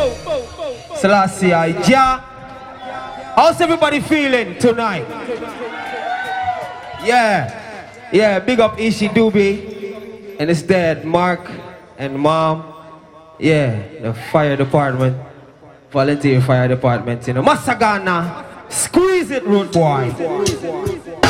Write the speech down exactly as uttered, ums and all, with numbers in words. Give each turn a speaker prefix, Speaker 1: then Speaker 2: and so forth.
Speaker 1: Selassie, ja. How's everybody feeling tonight? Yeah, yeah, big up Ishi Doobie and his dad, Mark, and mom. Yeah, the fire department, volunteer fire department, you know. Masagana, squeeze it, root boy.